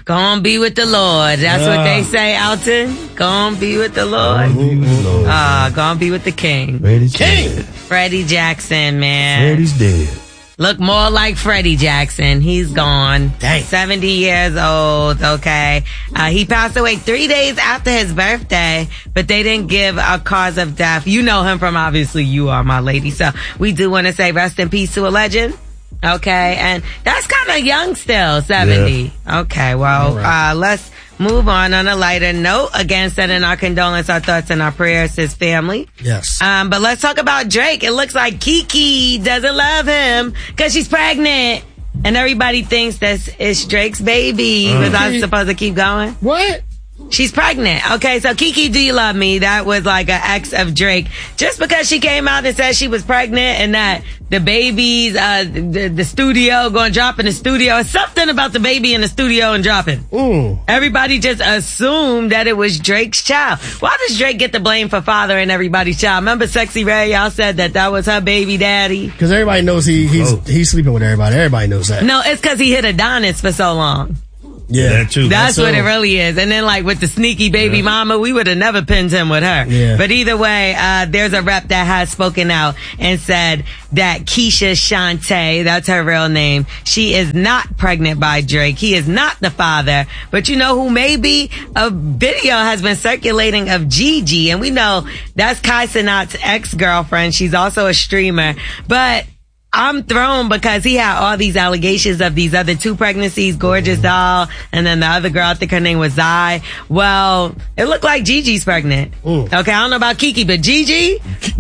Go on be with the Lord. That's what they say, Alton. Go on be with the Lord. Go on be with the King. Freddie Jackson, man. Freddie's dead. Look more like Freddie Jackson. He's gone. Dang. 70 years old, okay. He passed away 3 days after his birthday, but they didn't give a cause of death. You know him from obviously You Are My Lady. So we do want to say rest in peace to a legend. Okay, and that's kind of young still, 70. Yeah. Okay, well, let's move on a lighter note. Again, sending our condolence, our thoughts, and our prayers to his family. Yes. But let's talk about Drake. It looks like Kiki doesn't love him because she's pregnant. And everybody thinks that it's Drake's baby. Was I supposed to keep going? What? She's pregnant. Okay, so Kiki, Do You Love Me? That was like an ex of Drake. Just because she came out and said she was pregnant and that the baby's, the studio going to drop in the studio. It's something about the baby in the studio and dropping. Everybody just assumed that it was Drake's child. Why does Drake get the blame for fathering everybody's child? Remember Sexy Red? Y'all said that was her baby daddy. Because everybody knows he's sleeping with everybody. Everybody knows that. No, it's because he hit Adonis for so long. Yeah, that too. That's what it really is. And then like with the sneaky baby mama, we would have never pinned him with her. Yeah. But either way, there's a rep that has spoken out and said that Keisha Shantae, that's her real name, she is not pregnant by Drake. He is not the father. But you know who may be? A video has been circulating of Gigi, and we know that's Kai Cenat's ex-girlfriend. She's also a streamer. But I'm thrown because he had all these allegations of these other two pregnancies, Gorgeous Doll, and then the other girl, I think her name was Zai. Well, it looked like Gigi's pregnant. Okay, I don't know about Kiki, but Gigi,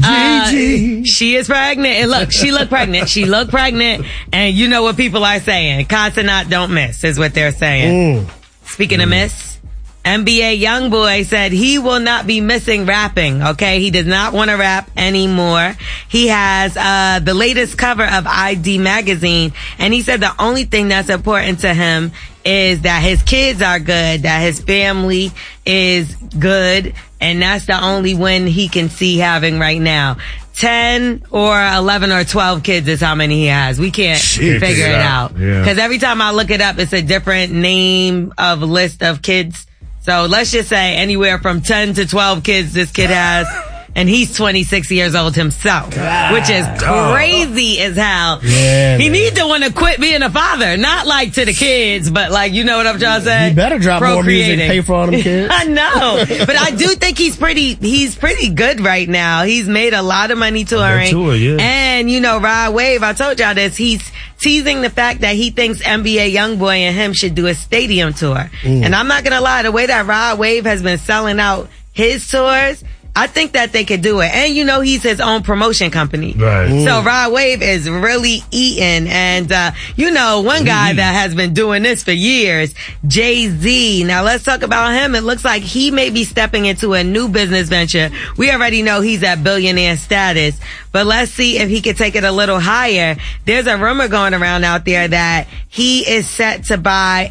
she is pregnant. And look, she looked pregnant. She looked pregnant. And you know what people are saying. Kai Cenat don't miss, is what they're saying. Speaking of miss, NBA YoungBoy said he will not be missing rapping, okay? He does not want to rap anymore. He has the latest cover of ID magazine, and he said the only thing that's important to him is that his kids are good, that his family is good, and that's the only win he can see having right now. 10 or 11 or 12 kids is how many he has. We can't figure it out. Because every time I look it up, it's a different name of list of kids. So let's just say anywhere from 10 to 12 kids this kid has. And he's 26 years old himself, which is crazy as hell. Yeah, he needs to want to quit being a father, not like to the kids, but like, you know what I'm trying to say? He better drop more music and pay for all them kids. I know, but I do think he's pretty good right now. He's made a lot of money touring. And you know, Rod Wave, I told y'all this, he's teasing the fact that he thinks NBA YoungBoy and him should do a stadium tour. And I'm not gonna lie, the way that Rod Wave has been selling out his tours, I think that they could do it. And you know, he's his own promotion company. Right. So Rod Wave is really eating. And, you know, one guy that has been doing this for years, Jay-Z. Now let's talk about him. It looks like he may be stepping into a new business venture. We already know he's at billionaire status, but let's see if he could take it a little higher. There's a rumor going around out there that he is set to buy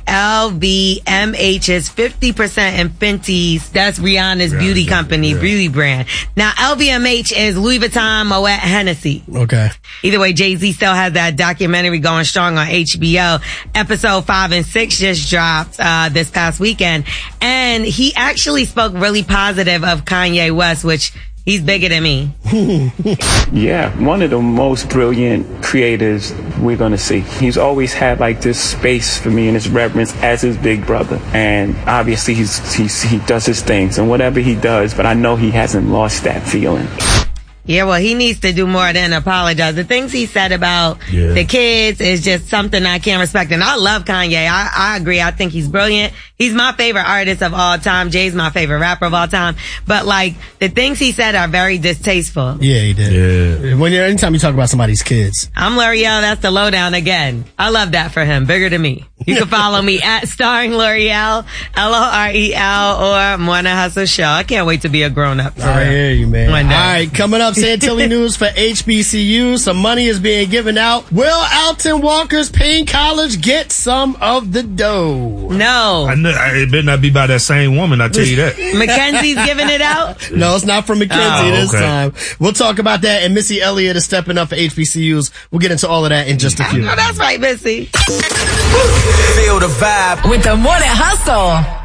LVMH's 50% in Fenty's, that's Rihanna's beauty company, beauty brand. Now, LVMH is Louis Vuitton, Moet, Hennessy. Okay. Either way, Jay-Z still has that documentary going strong on HBO. Episode 5 and 6 just dropped this past weekend. And he actually spoke really positive of Kanye West, which he's bigger than me. Yeah, one of the most brilliant creators we're gonna see. He's always had like this space for me and this reverence as his big brother. And obviously he does his things and whatever he does, but I know he hasn't lost that feeling. Yeah, well, he needs to do more than apologize. The things he said about the kids is just something I can't respect. And I love Kanye. I agree. I think he's brilliant. He's my favorite artist of all time. Jay's my favorite rapper of all time. But like, the things he said are very distasteful. Yeah, he did. Yeah. Anytime you talk about somebody's kids. I'm L'Oreal. That's the lowdown again. I love that for him. Bigger than me. You can follow me at Starring L'Oreal, L-O-R-E-L, or Morning Hustle Show. I can't wait to be a grown-up. I hear you, man. All right, coming up, Santilli news for HBCU. Some money is being given out. Will Alton Walker's Payne College get some of the dough? No. I knew It better not be by that same woman, I tell you that. Mackenzie's giving it out? No, it's not from Mackenzie this time. We'll talk about that, and Missy Elliott is stepping up for HBCUs. We'll get into all of that in just a few. Oh, that's right, Missy. Feel the vibe with the Morning Hustle.